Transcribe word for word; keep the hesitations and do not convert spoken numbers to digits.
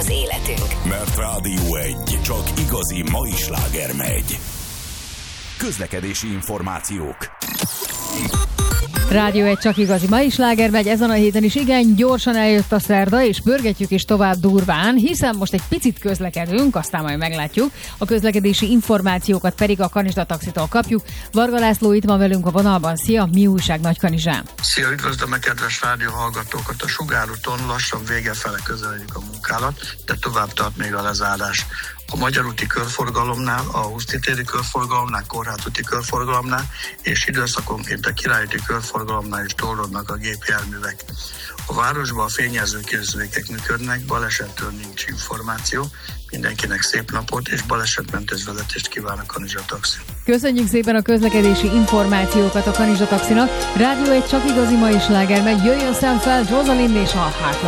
az életünk. Mert Rádió egy csak igazi mai sláger megy. Közlekedési információk. Rádió egy csak igazi mai sláger megy, ezen a héten is igen gyorsan eljött a szerda, és pörgetjük is tovább durván, hiszen most egy picit közlekedünk, aztán majd meglátjuk. A közlekedési információkat pedig a Kanizsa Taxitól kapjuk. Varga László itt van velünk a vonalban. Szia, mi újság Nagykanizsán? Szia, üdvözlöm a kedves rádió hallgatókat! A sugárúton lassan vége fele közeledik a munkálat, de tovább tart még a lezárás. A Magyar úti körforgalomnál, a Huszti téri körforgalomnál, Korlát úti körforgalomnál és időszakonként a Király úti körforgalomnál is torlódnak a gépjárművek. A városban a fényjelző készülékek működnek, balesettől nincs információ. Mindenkinek szép napot és balesetmentes vezetést kíván a Kanizsa Taxi. Köszönjük szépen a közlekedési információkat a Kanizsa Taxinak. Rádió egy csak igazi mai sláger megy, jöjjön szem fel Rosalind és a Heart.